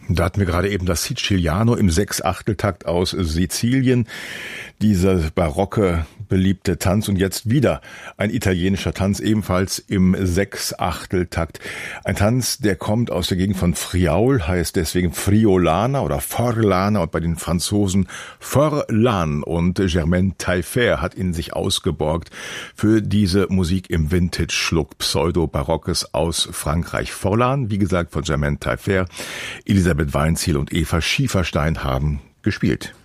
Da hatten wir gerade eben das Siciliano im Sechsachteltakt aus Sizilien, dieser barocke, beliebte Tanz, und jetzt wieder ein italienischer Tanz, ebenfalls im Sechsachteltakt. Ein Tanz, der kommt aus der Gegend von Friaul, heißt deswegen Friolana oder Forlana und bei den Franzosen Forlan, und Germaine Taillefer hat ihn sich ausgeborgt für diese Musik im Vintage-Schluck Pseudo-Barockes aus Frankreich. Forlan, wie gesagt, von Germaine Taillefer, Elisabeth Weinzierl und Eva Schieferstein haben gespielt.